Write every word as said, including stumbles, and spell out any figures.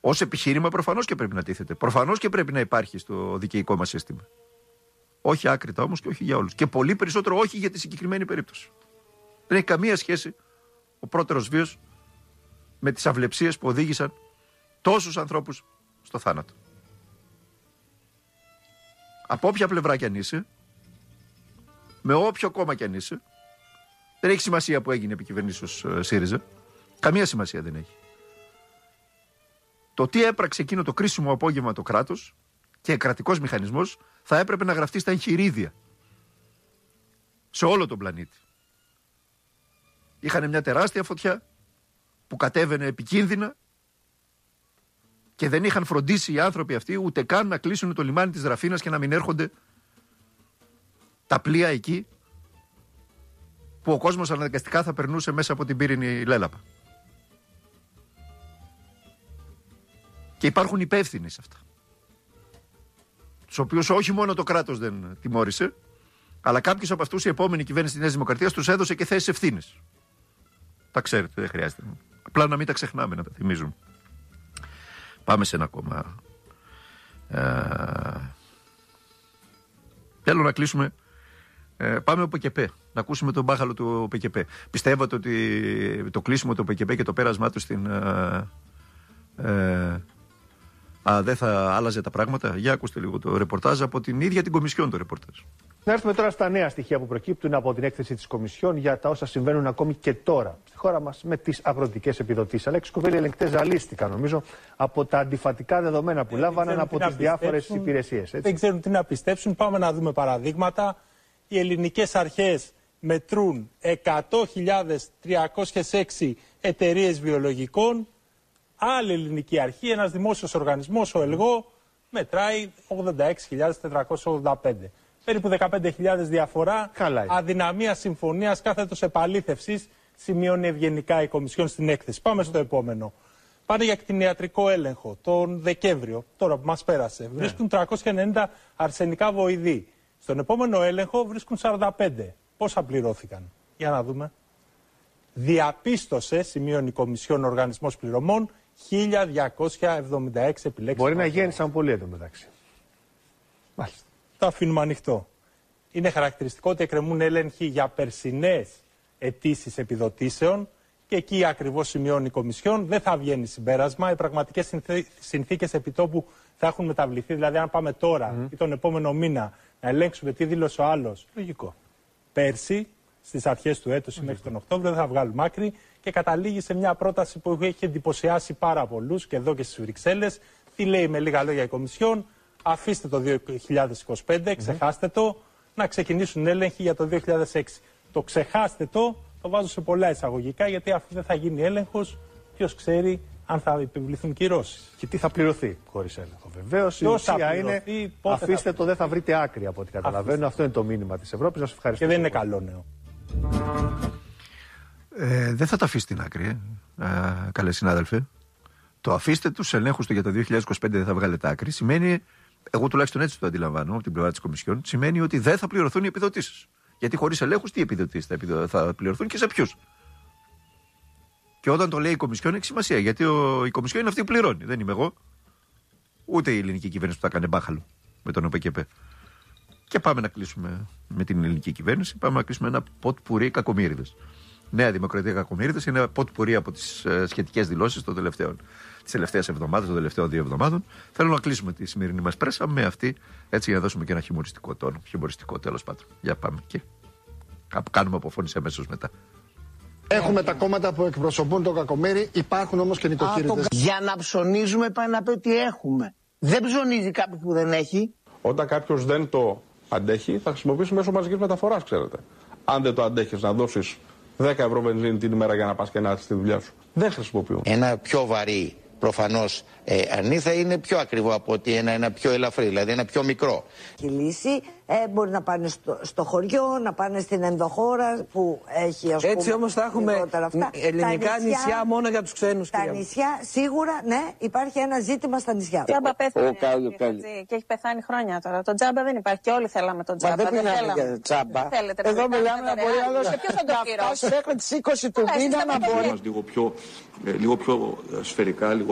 Ως επιχείρημα προφανώς και πρέπει να τίθεται. Προφανώς και πρέπει να υπάρχει στο δικαιικό μας σύστημα. Όχι άκρητα όμως και όχι για όλους. Και πολύ περισσότερο όχι για τη συγκεκριμένη περίπτωση. Δεν έχει καμία σχέση ο πρώτερος βίος με τις αυλεψίες που οδήγησαν τόσους ανθρώπους στο θάνατο. Από όποια πλευρά κι αν είσαι, με όποιο κόμμα κι αν είσαι, δεν έχει σημασία που έγινε επί κυβερνήσεως ΣΥΡΙΖΑ. Καμία σημασία δεν έχει. Το τι έπραξε εκείνο το κρίσιμο απόγευμα το κράτος και κρατικός μηχανισμός θα έπρεπε να γραφτεί στα εγχειρίδια σε όλο τον πλανήτη. Είχαν μια τεράστια φωτιά που κατέβαινε επικίνδυνα και δεν είχαν φροντίσει οι άνθρωποι αυτοί ούτε καν να κλείσουν το λιμάνι της Δραφίνας και να μην έρχονται τα πλοία εκεί που ο κόσμος αναγκαστικά θα περνούσε μέσα από την πύρινη λέλαπα. Και υπάρχουν υπεύθυνοι σε αυτά. Τους οποίους όχι μόνο το κράτος δεν τιμώρησε, αλλά κάποιος από αυτούς η επόμενη κυβέρνηση της Νέας Δημοκρατίας τους έδωσε και θέσεις ευθύνης. Τα ξέρετε, δεν χρειάζεται. Απλά να μην τα ξεχνάμε, να τα θυμίζουμε. Πάμε σε ένα ακόμα. Ε, θέλω να κλείσουμε. Ε, πάμε από ΠΚΠ. Να ακούσουμε τον μπάχαλο του ΠΚΠ. Πιστεύετε ότι το κλείσιμο του ΠΚΠ και το πέρασμά του στην. Ε, ε, α, δεν θα άλλαζε τα πράγματα. Για ακούστε λίγο το ρεπορτάζ από την ίδια την Κομισιόν το ρεπορτάζ. Να έρθουμε τώρα στα νέα στοιχεία που προκύπτουν από την έκθεση της Κομισιόν για τα όσα συμβαίνουν ακόμη και τώρα στη χώρα μας με τις αγροτικές επιδοτήσεις. Αλέξη Κουβέλη, οι ελεγκτές ζαλίστηκαν νομίζω από τα αντιφατικά δεδομένα που λάβαναν από τις διάφορες υπηρεσίες. Έτσι. Δεν ξέρουν τι να πιστέψουν. Πάμε να δούμε παραδείγματα. Οι ελληνικές αρχές μετρούν εκατό χιλιάδες τριακόσιες έξι εταιρείες βιολογικών. Άλλη ελληνική αρχή, ένας δημόσιος οργανισμός, ο ΕΛΓΟ, μετράει ογδόντα έξι χιλιάδες τετρακόσιες ογδόντα πέντε. Περίπου δεκαπέντε χιλιάδες διαφορά. Καλά. Αδυναμία συμφωνίας, κάθετος επαλήθευσης, σημειώνει ευγενικά η Κομισιόν στην έκθεση. Πάμε στο επόμενο. Πάνε για κτηνιατρικό έλεγχο τον Δεκέμβριο, τώρα που μας πέρασε. Ναι. Βρίσκουν τριακόσια ενενήντα αρσενικά βοηδή. Στον επόμενο έλεγχο βρίσκουν σαράντα πέντε. Πόσα πληρώθηκαν? Για να δούμε. Διαπίστωσε, σημείωνει η Κομισιόν Οργανισμός Πληρωμών, χίλια διακόσια εβδομήντα έξι επιλέξεις. Μπορεί να γέννησαν πολύ εδώ μεταξύ. Μάλιστα. Το αφήνουμε ανοιχτό. Είναι χαρακτηριστικό ότι εκκρεμούν έλεγχοι για περσινές αιτήσεις επιδοτήσεων και εκεί ακριβώς σημειώνει η Κομισιόν. Δεν θα βγαίνει συμπέρασμα. Οι πραγματικές συνθήκες επιτόπου θα έχουν μεταβληθεί. Δηλαδή, αν πάμε τώρα mm. ή τον επόμενο μήνα να ελέγξουμε τι δήλωσε ο άλλος. Λογικό. Πέρσι, στις αρχές του έτους ή μέχρι τον Οκτώβριο, δεν θα βγάλουμε άκρη και καταλήγει σε μια πρόταση που έχει εντυπωσιάσει πάρα πολλούς και εδώ και στις Βρυξέλλες. Τι λέει με λίγα λόγια η Κομισιόν? Αφήστε το δύο χιλιάδες είκοσι πέντε, mm-hmm. ξεχάστε το, να ξεκινήσουν έλεγχοι για το δύο χιλιάδες έξι. Το ξεχάστε το, το βάζω σε πολλά εισαγωγικά, γιατί αφού δεν θα γίνει έλεγχος, ποιος ξέρει αν θα επιβληθούν κυρώσεις. Και τι θα πληρωθεί χωρίς έλεγχο. Βεβαίως η ουσία είναι αφήστε θα... το, δεν θα βρείτε άκρη από ό,τι καταλαβαίνω. Αφήστε. Αυτό είναι το μήνυμα της Ευρώπης. Να σας ευχαριστώ. Και δεν είναι καλό νέο. Ε, δεν θα τα αφήσει την άκρη, ε. ε, καλέ συνάδελφε. Το αφήστε τους ελέγχους του για το δύο χιλιάδες είκοσι πέντε δεν θα βγάλετε άκρη. Σημαίνει, εγώ τουλάχιστον έτσι το αντιλαμβάνω από την πλευρά της Κομισιόν, σημαίνει ότι δεν θα πληρωθούν οι επιδοτήσεις. Γιατί χωρίς ελέγχους τι επιδοτήσεις θα, επιδο... θα πληρωθούν και σε ποιους. Και όταν το λέει η Κομισιόν έχει σημασία. Γιατί ο... η Κομισιόν είναι αυτή που πληρώνει. Δεν είμαι εγώ. Ούτε η ελληνική κυβέρνηση που θα κάνει μπάχαλο με τον ΟΠΚΠ. Και πάμε να κλείσουμε με την ελληνική κυβέρνηση. Πάμε να κλείσουμε ένα ποτ πουρί κακομοίριδες. Νέα Δημοκρατία κακομοίριδες είναι ένα ποτ πουρί από τις ε, σχετικές δηλώσεις των τελευταίων. Τις τελευταίες εβδομάδες, των τελευταίων δύο εβδομάδων. Θέλω να κλείσουμε τη σημερινή μας πρέσα με αυτή, έτσι για να δώσουμε και ένα χιουμοριστικό τόνο. Χιουμοριστικό τέλος πάντων. Για πάμε και κάνουμε αποφώνηση αμέσως μετά. Έχουμε τα κόμματα που εκπροσωπούν το κακομοίρι, υπάρχουν όμως και νοικοκύριδες. Για να ψωνίζουμε πάει να πει ότι έχουμε. Δεν ψωνίζει κάποιο που δεν έχει. Όταν κάποιος δεν το αντέχει, θα χρησιμοποιήσει μέσω μαζικής μεταφοράς, ξέρετε. Αν δεν το αντέχεις να δώσεις δέκα ευρώ βενζίνη την ημέρα για να πας και να έρθεις στη δουλειά σου. Δεν χρησιμοποιούν. Ένα πιο βαρύ προφανώς ε, αρνί θα είναι πιο ακριβό από ότι ένα, ένα πιο ελαφρύ, δηλαδή ένα πιο μικρό. Η λύση ε, μπορεί να πάνε στο, στο χωριό, να πάνε στην ενδοχώρα που έχει ας πούμε. Έτσι όμως θα έχουμε ελληνικά νησιά, νησιά μόνο για τους ξένους. Τα κυρία. Νησιά σίγουρα, ναι, υπάρχει ένα ζήτημα στα νησιά. Τζάμπα πέθανε και έχει πεθάνει χρόνια τώρα. Το τζάμπα δεν υπάρχει και όλοι θέλαμε το τζάμπα. Μα δεν μιλάμε για τζάμπα. Θέλετε, εδώ μιλάμε να μπορεί άλλος να φτάσει μέχρι τις είκοσι του μήνα να μπορεί. Λίγο πιο σφαιρικά, λίγο